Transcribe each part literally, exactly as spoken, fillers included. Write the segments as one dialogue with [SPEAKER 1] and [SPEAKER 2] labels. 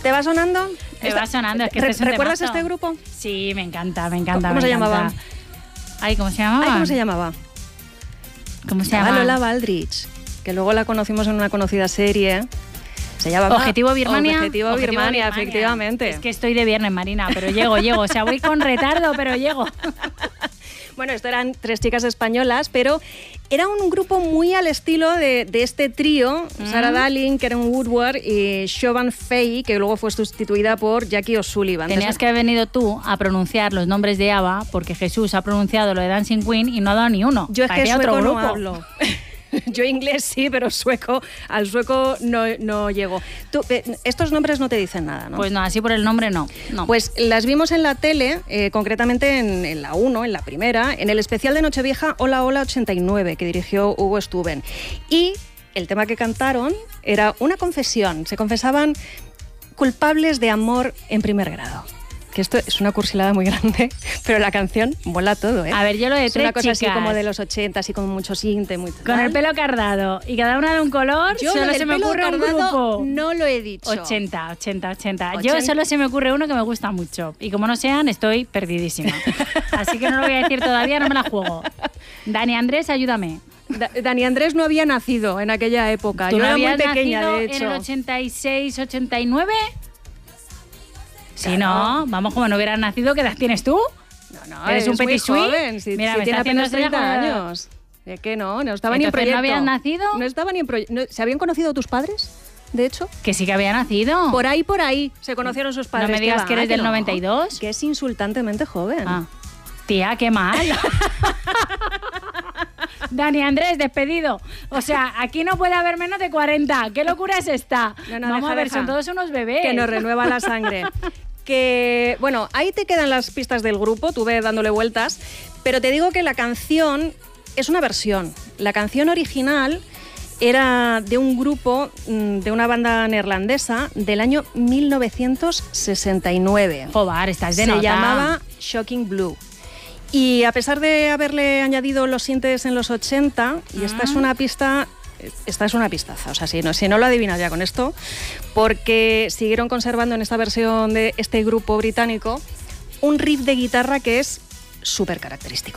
[SPEAKER 1] ¿Te va sonando?
[SPEAKER 2] Me
[SPEAKER 1] Esta,
[SPEAKER 2] va sonando, es que
[SPEAKER 1] Re-
[SPEAKER 2] este es un
[SPEAKER 1] ¿Recuerdas
[SPEAKER 2] temazo.
[SPEAKER 1] este grupo?
[SPEAKER 2] Sí, me encanta, me encanta.
[SPEAKER 1] ¿Cómo
[SPEAKER 2] me
[SPEAKER 1] se
[SPEAKER 2] encanta.
[SPEAKER 1] llamaba?
[SPEAKER 2] Ay, ¿cómo se llamaba?
[SPEAKER 1] Ay, ¿cómo se llamaba?
[SPEAKER 2] ¿Cómo se
[SPEAKER 1] Se llama
[SPEAKER 2] llama?
[SPEAKER 1] Lola Baldrige, que luego la conocimos en una conocida serie. Se llama
[SPEAKER 2] Objetivo Birmania.
[SPEAKER 1] Objetivo,
[SPEAKER 2] Objetivo
[SPEAKER 1] Birmania, efectivamente.
[SPEAKER 2] Es que estoy de viernes, Marina, pero llego, llego. O sea, voy con retardo, pero llego.
[SPEAKER 1] Bueno, esto eran tres chicas españolas, pero era un grupo muy al estilo de, de este trío, mm. Sarah Darling, Karen Woodward y Siobhan Fay, que luego fue sustituida por Jackie O'Sullivan.
[SPEAKER 2] Tenías que haber venido tú a pronunciar los nombres de ABBA, porque Jesús ha pronunciado lo de Dancing Queen y no ha dado ni uno.
[SPEAKER 1] Yo es que
[SPEAKER 2] Parecía
[SPEAKER 1] sueco
[SPEAKER 2] otro
[SPEAKER 1] no
[SPEAKER 2] grupo.
[SPEAKER 1] hablo. Yo inglés sí, pero sueco, al sueco no, no llego. Tú, eh, estos nombres no te dicen nada, ¿no?
[SPEAKER 2] Pues no, así por el nombre no. no.
[SPEAKER 1] Pues las vimos en la tele, eh, concretamente en, en la uno, en la primera, en el especial de Nochevieja Hola Hola ochenta y nueve, que dirigió Hugo Stuben. Y el tema que cantaron era una confesión. Se confesaban culpables de amor en primer grado. Que esto es una cursilada muy grande, pero la canción mola todo, ¿eh?
[SPEAKER 2] A ver, yo lo de
[SPEAKER 1] es
[SPEAKER 2] tres
[SPEAKER 1] una cosa
[SPEAKER 2] chicas,
[SPEAKER 1] así como de los ochenta, así como mucho sinte, muy
[SPEAKER 2] con el pelo cardado y cada una de un color,
[SPEAKER 1] yo
[SPEAKER 2] solo
[SPEAKER 1] lo
[SPEAKER 2] se
[SPEAKER 1] del
[SPEAKER 2] me
[SPEAKER 1] pelo
[SPEAKER 2] ocurre un
[SPEAKER 1] cardado
[SPEAKER 2] grupo.
[SPEAKER 1] no lo he dicho.
[SPEAKER 2] ochenta, ochenta, ochenta.
[SPEAKER 1] ochenta.
[SPEAKER 2] Yo solo se me ocurre uno que me gusta mucho. Y como no sean, estoy perdidísima. Así que no lo voy a decir todavía, no me la juego. Dani Andrés, ayúdame.
[SPEAKER 1] Da- Dani Andrés no había nacido en aquella época.
[SPEAKER 2] ¿Tú
[SPEAKER 1] Yo
[SPEAKER 2] no
[SPEAKER 1] era muy
[SPEAKER 2] habías
[SPEAKER 1] pequeña,
[SPEAKER 2] nacido
[SPEAKER 1] de hecho.
[SPEAKER 2] en el ochenta y seis, ochenta y nueve? Si
[SPEAKER 1] Claro.
[SPEAKER 2] no, vamos, como no hubieras nacido, ¿qué edad tienes tú?
[SPEAKER 1] No, no,
[SPEAKER 2] ¿Eres un
[SPEAKER 1] muy
[SPEAKER 2] petit suisse?
[SPEAKER 1] joven. Si,
[SPEAKER 2] Mira,
[SPEAKER 1] si
[SPEAKER 2] me
[SPEAKER 1] tiene
[SPEAKER 2] está
[SPEAKER 1] apenas
[SPEAKER 2] haciendo
[SPEAKER 1] treinta
[SPEAKER 2] señas como-
[SPEAKER 1] años. Es que no, no estaba ni en
[SPEAKER 2] Entonces,
[SPEAKER 1] proyecto.
[SPEAKER 2] ¿no habías nacido?
[SPEAKER 1] No estaba ni en proyecto. No, ¿se habían conocido tus padres? De hecho.
[SPEAKER 2] Que sí que había nacido.
[SPEAKER 1] Por ahí, por ahí, se conocieron sus padres.
[SPEAKER 2] No me
[SPEAKER 1] ¿Qué
[SPEAKER 2] digas
[SPEAKER 1] va?
[SPEAKER 2] que eres del
[SPEAKER 1] no?
[SPEAKER 2] noventa y dos.
[SPEAKER 1] Que es insultantemente joven.
[SPEAKER 2] Ah. Tía, qué mal. Dani Andrés, despedido. O sea, aquí no puede haber menos de cuarenta. ¿Qué locura es esta?
[SPEAKER 1] No, no,
[SPEAKER 2] Vamos
[SPEAKER 1] deja,
[SPEAKER 2] a ver,
[SPEAKER 1] deja.
[SPEAKER 2] son todos unos bebés.
[SPEAKER 1] Que nos renueva la sangre. Que, bueno, ahí te quedan las pistas del grupo, tú ves dándole vueltas, pero te digo que la canción es una versión. La canción original era de un grupo, mm, de una banda neerlandesa del año mil novecientos sesenta y nueve.
[SPEAKER 2] Joder, estás de
[SPEAKER 1] Se
[SPEAKER 2] nota.
[SPEAKER 1] llamaba Shocking Blue. Y a pesar de haberle añadido los sintes en los ochenta, y esta
[SPEAKER 2] Ah.
[SPEAKER 1] es una pista, esta es una pistaza, o sea, si no, si no lo adivinas ya con esto, porque siguieron conservando en esta versión de este grupo británico un riff de guitarra que es súper característico.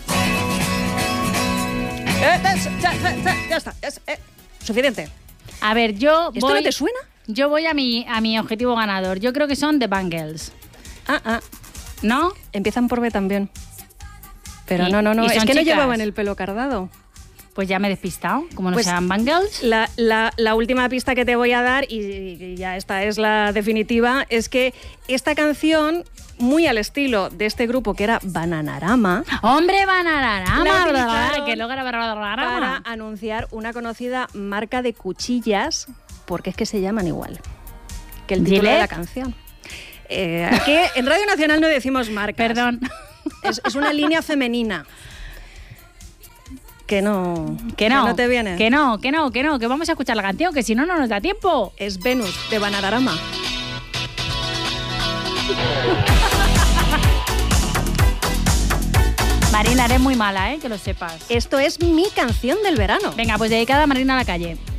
[SPEAKER 1] Eh, eh, ya, ya, ya, ya está, es, eh, suficiente.
[SPEAKER 2] A ver, yo
[SPEAKER 1] ¿Esto
[SPEAKER 2] voy,
[SPEAKER 1] no te suena?
[SPEAKER 2] yo voy a mi, a mi objetivo ganador. Yo creo que son The Bangles.
[SPEAKER 1] Ah, ah,
[SPEAKER 2] ¿No?
[SPEAKER 1] empiezan por B también. Pero
[SPEAKER 2] Y-
[SPEAKER 1] no, no, no,
[SPEAKER 2] y
[SPEAKER 1] es
[SPEAKER 2] son
[SPEAKER 1] que no
[SPEAKER 2] chicas.
[SPEAKER 1] llevaban el pelo cardado.
[SPEAKER 2] Pues ya me he despistado. Como no
[SPEAKER 1] Pues-
[SPEAKER 2] sean Bangles.
[SPEAKER 1] La, la- la última pista que te voy a dar, y, y ya esta es la definitiva, es que esta canción, muy al estilo de este grupo que era Bananarama,
[SPEAKER 2] ¡Hombre, Bananarama!
[SPEAKER 1] La utilizaron
[SPEAKER 2] Que luego era
[SPEAKER 1] para
[SPEAKER 2] Bananarama.
[SPEAKER 1] anunciar una conocida marca de cuchillas, porque es que se llaman igual que el título de la
[SPEAKER 2] ¿Gillette?
[SPEAKER 1] canción. Eh, aquí en Radio Nacional no decimos marcas.
[SPEAKER 2] Perdón.
[SPEAKER 1] Es, es una línea femenina. Que no,
[SPEAKER 2] Que no,
[SPEAKER 1] no te viene.
[SPEAKER 2] que no, que no, que no, que vamos a escuchar la canción, que si no, no nos da tiempo.
[SPEAKER 1] Es Venus, de Bananarama.
[SPEAKER 2] Marina, eres muy mala, ¿eh? Que lo sepas.
[SPEAKER 1] Esto es mi canción del verano.
[SPEAKER 2] Venga, pues dedicada a Marina a la calle.